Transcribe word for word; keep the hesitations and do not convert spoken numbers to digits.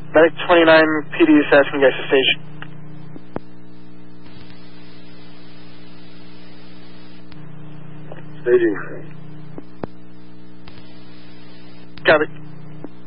Medic twenty-nine P D is asking you guys to station. Staging. Got it.